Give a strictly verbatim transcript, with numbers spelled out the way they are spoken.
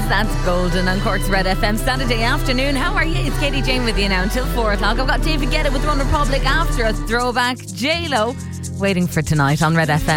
That's Golden on Cork's Red F M Saturday afternoon. How are you? It's Katie Jane with you now until four o'clock. I've got David Guetta with One Republic after a throwback. J-Lo waiting for tonight on Red F M.